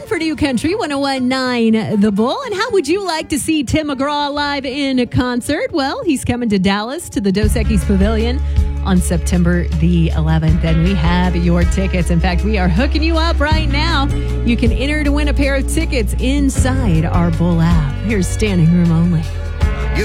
on for New Country 101.9 The Bull. And how would you like to see Tim McGraw live in a concert? Well, he's coming to Dallas to the Dos Equis Pavilion on September the 11th. And we have your tickets. In fact, we are hooking you up right now. You can enter to win a pair of tickets inside our Bull app. Here's Standing Room Only.